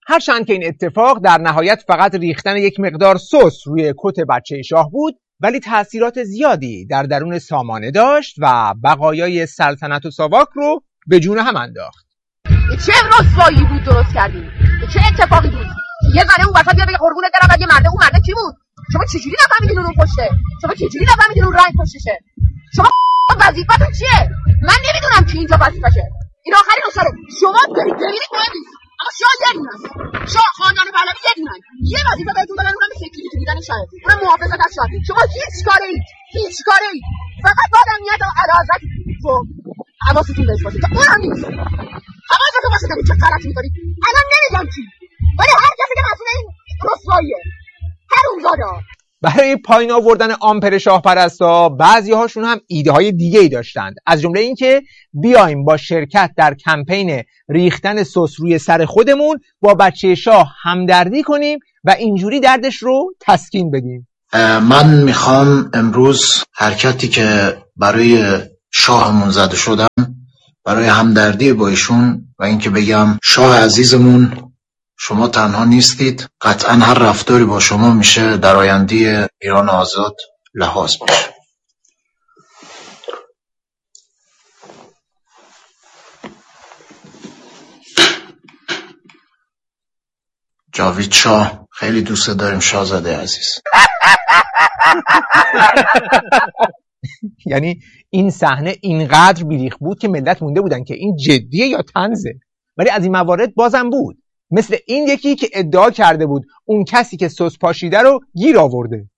هرچند که این اتفاق در نهایت فقط ریختن یک مقدار سس روی کت بچه شاه بود، ولی تأثیرات زیادی در درون سامانه داشت و بقایای سلطنت و ساواک رو به جون هم انداخت. چه رسوایی بود درست کردی؟ چه اتفاقی بود؟ یه زنه اون وسط بیاد بگه قربونت برم بعد یه مرده، اون مرده کی بود؟ شما چجوری نفهمیدین اون پشته؟ شما چجوری نفهمیدین اون رنگ پشتشه؟ شما وظیفتون چیه؟ من نمیدونم کی اینجا وظیفشه. این آخرین نسخه شما دارید مهم نیست. اما شاه یه دونه است. شاه خاندان پهلوی یه دونه. یه وظیفه بهتون بدن، اونم سکیوریتی بودن شاه. اونم محافظت از شاه. شما هیچ کاری فقط با امنیت و اعلیحضرت و حواستون بهش باشه. تا اونم نیست. حواستون باشه که چه غلطی می‌کنید. الان نمیگم کی. ولی هر کسی که مسئول این رسواییه. حرومزادا. برای پایین آوردن آمپر شاه پرستا بعضی هاشون هم ایده های دیگه ای داشتند، از جمله این که بیایم با شرکت در کمپین ریختن سس روی سر خودمون با بچه شاه همدردی کنیم و اینجوری دردش رو تسکین بدیم. من میخوام امروز حرکتی که برای شاهمون زده شدم برای همدردی با ایشون و اینکه بگم شاه عزیزمون شما تنها نیستید، قطعا هر رفتاری با شما میشه در آینده ایران آزاد لحاظ بشه. جاوید شاه خیلی دوست داریم شاهزاده عزیز. یعنی این صحنه اینقدر بیریخ بود که ملت مونده بودن که این جدیه یا طنزه، ولی از این موارد بازم بود، مثل این یکی که ادعا کرده بود اون کسی که سس پاشیده رو گیر آورده.